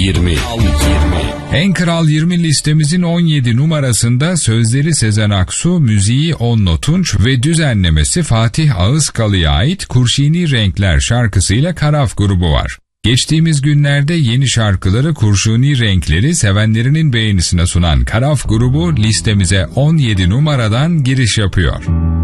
20. En Kral 20 listemizin 17 numarasında sözleri Sezen Aksu, müziği Onno Tunç ve düzenlemesi Fatih Ağızkalı'ya ait Kurşuni Renkler şarkısıyla Karaf grubu var. Geçtiğimiz günlerde yeni şarkıları Kurşuni Renkleri sevenlerinin beğenisine sunan Karaf grubu listemize 17 numaradan giriş yapıyor.